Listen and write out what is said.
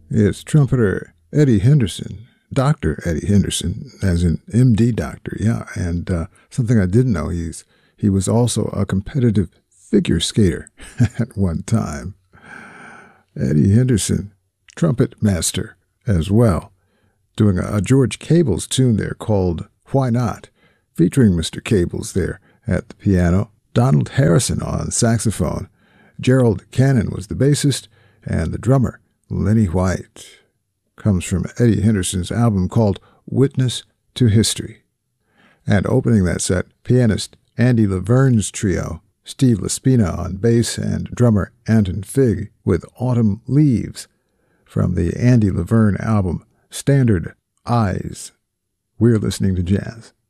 It's trumpeter Eddie Henderson, Dr. Eddie Henderson, as in MD doctor, yeah. And something I didn't know, he was also a competitive figure skater at one time. Eddie Henderson, trumpet master as well, doing a George Cables tune there called Why Not, featuring Mr. Cables there at the piano, Donald Harrison on saxophone, Gerald Cannon was the bassist, and the drummer, Lenny White. Comes from Eddie Henderson's album called Witness to History. And opening that set, pianist Andy Laverne's trio, Steve Laspina on bass and drummer Anton Fig with Autumn Leaves from the Andy Laverne album Standard Eyes. We're listening to jazz.